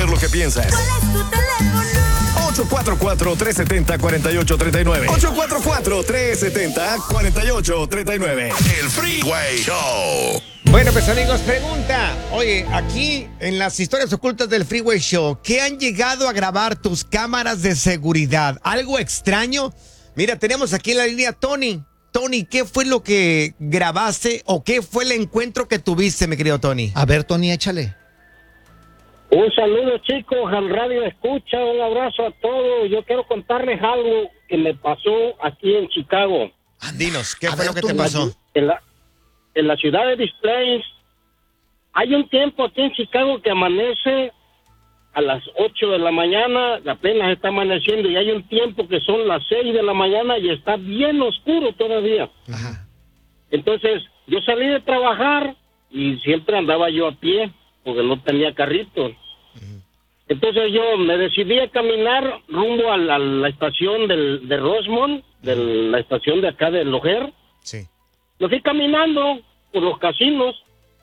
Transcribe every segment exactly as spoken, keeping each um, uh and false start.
saber lo que piensas. ¿Cuál es tu teléfono? ocho cuatro cuatro, tres siete cero, cuatro ocho tres nueve. ocho cuatro cuatro, tres siete cero, cuatro ocho tres nueve. El Freeway Show. Bueno, pues amigos, pregunta. Oye, aquí en las historias ocultas del Freeway Show, ¿qué han llegado a grabar tus cámaras de seguridad? ¿Algo extraño? Mira, tenemos aquí en la línea a Tony. Tony, ¿qué fue lo que grabaste o qué fue el encuentro que tuviste, mi querido Tony? A ver, Tony, échale. Un saludo, chicos, al radio escucha, un abrazo a todos. Yo quiero contarles algo que me pasó aquí en Chicago. Dinos, ¿qué A fue ver, lo que tú, te pasó? En la, en la ciudad de Des Plaines, hay un tiempo aquí en Chicago que amanece a las ocho de la mañana, apenas está amaneciendo, y hay un tiempo que son las seis de la mañana y está bien oscuro todavía. Ajá. Entonces, yo salí de trabajar y siempre andaba yo a pie, porque no tenía carrito. Entonces yo me decidí a caminar rumbo a la, la estación del, de Rosemont, de la estación de acá de Loher. Sí. Lo fui caminando por los casinos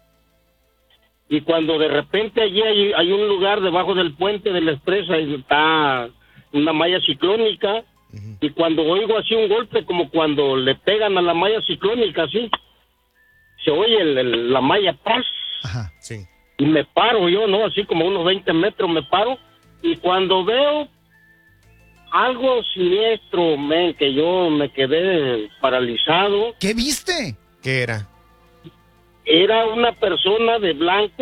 y cuando de repente allí hay, hay un lugar debajo del puente de la expresa y está una malla ciclónica uh-huh. Y cuando oigo así un golpe como cuando le pegan a la malla ciclónica así, se oye el, el, la malla ¡pras! Ajá, sí. Y me paro yo, ¿no? Así como unos veinte metros me paro. Y cuando veo algo siniestro, men, que yo me quedé paralizado. ¿Qué viste? ¿Qué era? Era una persona de blanco